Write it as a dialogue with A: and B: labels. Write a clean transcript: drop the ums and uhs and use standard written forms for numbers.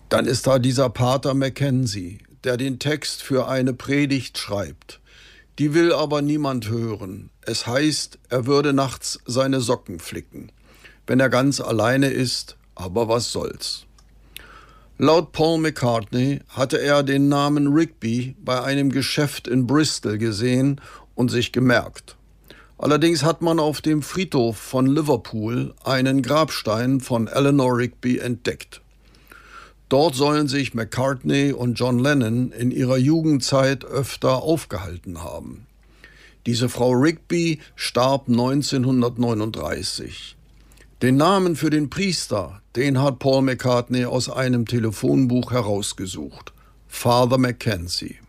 A: Dann ist da dieser Pater Mackenzie, der den Text für eine Predigt schreibt. Die will aber niemand hören. Es heißt, er würde nachts seine Socken flicken, wenn er ganz alleine ist, aber was soll's. Laut Paul McCartney hatte er den Namen Rigby bei einem Geschäft in Bristol gesehen und sich gemerkt. Allerdings hat man auf dem Friedhof von Liverpool einen Grabstein von Eleanor Rigby entdeckt. Dort sollen sich McCartney und John Lennon in ihrer Jugendzeit öfter aufgehalten haben. Diese Frau Rigby starb 1939. Den Namen für den Priester, den hat Paul McCartney aus einem Telefonbuch herausgesucht: Father Mackenzie.